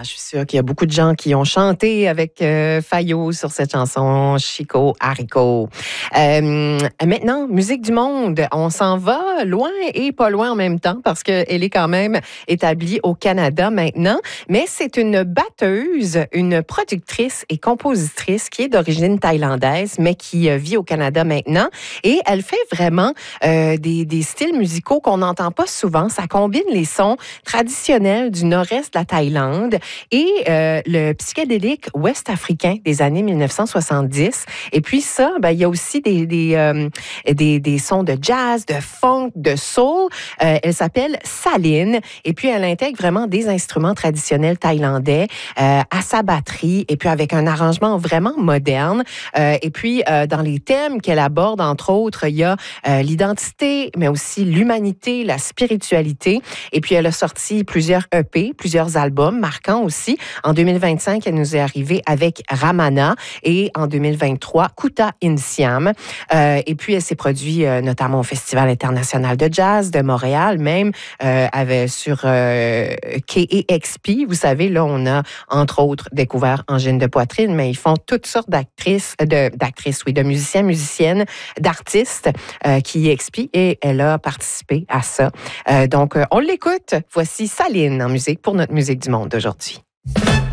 je suis sûre qu'il y a beaucoup de gens qui ont chanté avec Fayot sur cette chanson, Chico Haricot. Maintenant, musique du monde. On s'en va loin et pas loin en même temps parce qu'elle est quand même établie au Canada maintenant. Mais c'est une batteuse, une productrice et compositrice qui est d'origine thaïlandaise, mais qui vit au Canada maintenant. Et elle fait vraiment des styles musicaux qu'on n'entend pas souvent. Ça combine les sons traditionnels du nord-est de la Thaïlande et le psychédélique ouest-africain des années 1970. Et puis ça, il y a aussi des sons de jazz, de funk, de soul. Elle s'appelle Saline. Et puis, elle intègre vraiment des instruments traditionnels thaïlandais à sa batterie et puis avec un arrangement vraiment moderne. Et puis, dans les thèmes qu'elle aborde, entre autres, il y a l'identité, mais aussi l'humanité, la spiritualité. Et puis, elle a sorti plusieurs EP, plusieurs albums marquants aussi. En 2025, elle nous est arrivée avec Ramana et en 2023, Kuta Insiam. Et puis, elle s'est produite notamment au Festival international de jazz de Montréal, même sur KEXP. Vous savez, là, on a, entre autres, découvert Angine de poitrine, mais ils font toutes sortes de musiciens, musiciennes, d'artistes qui expient et elle a participé à ça. Donc, on l'écoute. Voici Saline en musique pour notre musique du monde d'aujourd'hui.